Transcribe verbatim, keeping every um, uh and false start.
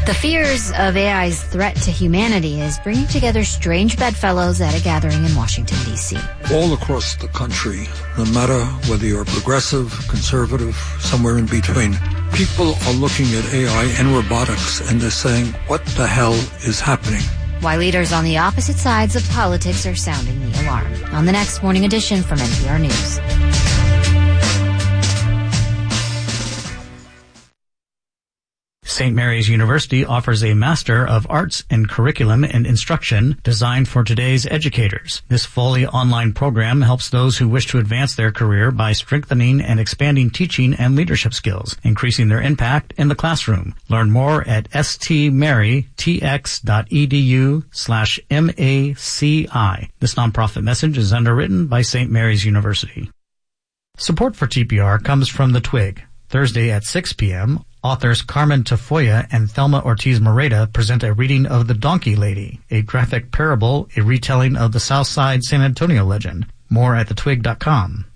The fears of A I's threat to humanity is bringing together strange bedfellows at a gathering in Washington, D C. All across the country, no matter whether you're progressive, conservative, somewhere in between, people are looking at A I and robotics and they're saying, what the hell is happening? Why leaders on the opposite sides of politics are sounding the alarm. On the next Morning Edition from N P R News. Saint Mary's University offers a Master of Arts in Curriculum and Instruction designed for today's educators. This fully online program helps those who wish to advance their career by strengthening and expanding teaching and leadership skills, increasing their impact in the classroom. Learn more at stmarytx.edu slash MACI. This nonprofit message is underwritten by Saint Mary's University. Support for T P R comes from The Twig. Thursday at six p.m., authors Carmen Tafoya and Thelma Ortiz Moreta present a reading of The Donkey Lady, a graphic parable, a retelling of the Southside San Antonio legend. More at the twig dot com.